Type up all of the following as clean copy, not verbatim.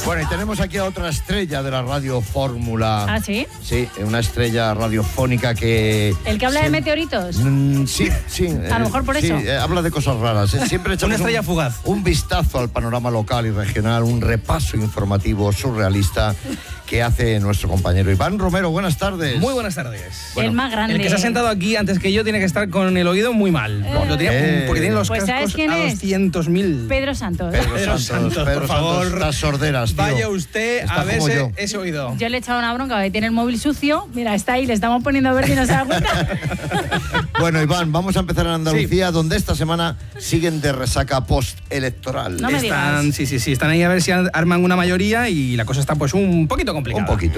Bueno, y tenemos aquí a otra estrella de la radio Fórmula. ¿Ah, sí? Sí, una estrella radiofónica que... ¿El que habla de meteoritos? Sí, sí. A lo mejor por eso. Sí, habla de cosas raras. Siempre echamos una estrella fugaz. Un vistazo al panorama local y regional, un repaso informativo surrealista que hace nuestro compañero Iván Romero. Buenas tardes. Muy buenas tardes. Bueno, el más grande. El que se ha sentado aquí antes que yo tiene que estar con el oído muy mal. Porque tiene los pues cascos ¿sabes quién a es? 200.000. Pedro Santos. Pedro Santos, por favor. Estas sorderas, tío. Vaya usted Está a verse como yo. ese oído. Yo le he echado una bronca, que tiene el móvil sucio. Mira, está ahí, le estamos poniendo a ver si no se da cuenta. Bueno, Iván, vamos a empezar en Andalucía, donde esta semana siguen de resaca postelectoral. No me digas. Sí, están ahí a ver si arman una mayoría y la cosa está pues un poquito complicada. Un poquito.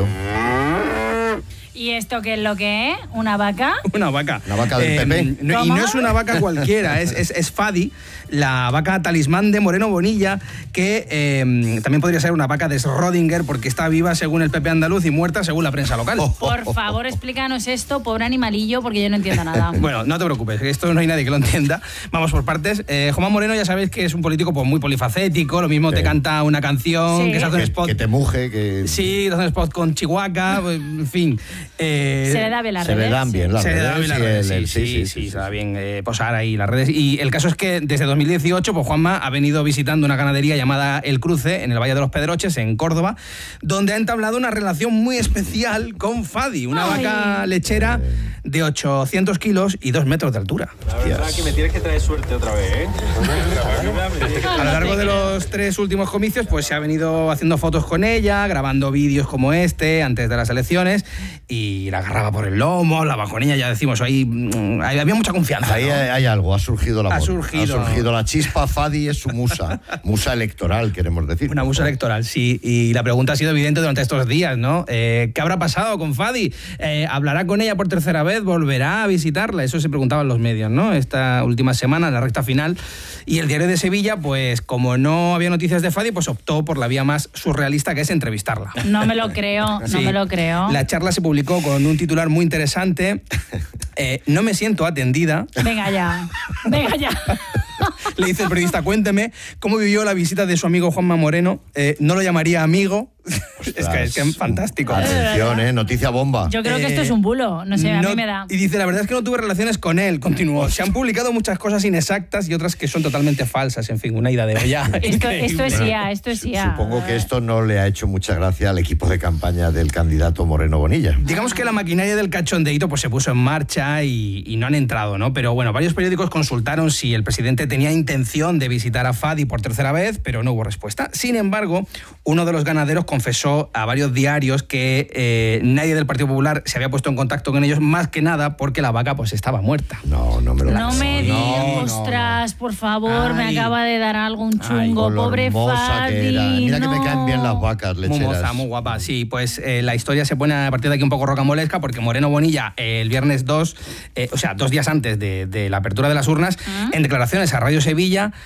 ¿Y esto qué es lo que es? ¿Una vaca? Una vaca. Una vaca del PP. Y no es una vaca cualquiera, es Fadi, la vaca talismán de Moreno Bonilla, que también podría ser una vaca de Schrödinger, porque está viva según el PP andaluz y muerta según la prensa local. Por favor, explícanos esto, pobre animalillo, porque yo no entiendo nada. Bueno, no te preocupes, esto no hay nadie que lo entienda. Vamos por partes. Juanma Moreno ya sabéis que es un político pues, muy polifacético, lo mismo te canta una canción, Sí. que se hace un Que spot. te muje, que... Sí, te hace un spot con Chihuahua, en fin. Se le da bien las se redes. le dan bien las Se le redes. da bien las redes, sí, se da bien posar ahí las redes. Y el caso es que desde 2018, pues Juanma ha venido visitando una ganadería llamada El Cruce, en el Valle de los Pedroches, en Córdoba, donde ha entablado una relación muy especial con Fadi, una vaca lechera de 800 kilos y 2 metros de altura. La verdad que me tienes que traer suerte otra vez, ¿eh? A lo largo de los 3 últimos comicios, pues se ha venido haciendo fotos con ella, grabando vídeos como este, antes de las elecciones, y la agarraba por el lomo, hablaba con ella, ya decimos, ahí había mucha confianza. Ahí ¿no? hay algo, ha surgido la Ha surgido la chispa. Fadi es su musa electoral, queremos decir. Una musa electoral, sí, y la pregunta ha sido evidente durante estos días, ¿no? ¿Qué habrá pasado con Fadi? ¿Hablará con ella por tercera vez? ¿Volverá a visitarla? Eso se preguntaban los medios, ¿no? Esta última semana, en la recta final, y el Diario de Sevilla, pues como no había noticias de Fadi, pues optó por la vía más surrealista, que es entrevistarla. No me lo creo, Sí. no me lo creo. La charla se publicó con un titular muy interesante. No me siento atendida. Venga ya. Le dice el periodista, cuénteme cómo vivió la visita de su amigo Juanma Moreno. No lo llamaría amigo. Es que es fantástico. Atención, noticia bomba. Yo creo que esto es un bulo, no sé, a mí me da. Y dice, la verdad es que no tuve relaciones con él, continuó. Se han publicado muchas cosas inexactas y otras que son totalmente falsas. En fin, una ida de olla. Esto es IA, Supongo que esto no le ha hecho mucha gracia al equipo de campaña del candidato Moreno Bonilla. Digamos que la maquinaria del cachondeíto pues se puso en marcha y no han entrado, ¿no? Pero bueno, varios periódicos consultaron si el presidente tenía intención de visitar a Fadi por tercera vez, pero no hubo respuesta. Sin embargo, uno de los ganaderos confesó a varios diarios que nadie del Partido Popular se había puesto en contacto con ellos, más que nada porque la vaca pues estaba muerta. No me lo No me digas, no. ostras, por favor, me Ay. acaba de dar algo un chungo, Con lo pobre hermosa que era. Fadi. Mira no. que me caen bien las vacas lecheras. Muy moza, muy guapa, sí. Pues la historia se pone a partir de aquí un poco rocamolesca porque Moreno Bonilla el viernes 2, o sea, 2 días antes de la apertura de las urnas, en declaraciones a Radio Sevilla,